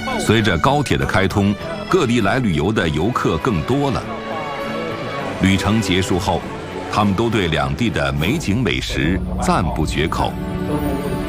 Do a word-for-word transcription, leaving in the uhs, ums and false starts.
随着高铁的开通，各地来旅游的游客更多了。旅程结束后，他们都对两地的美景美食赞不绝口。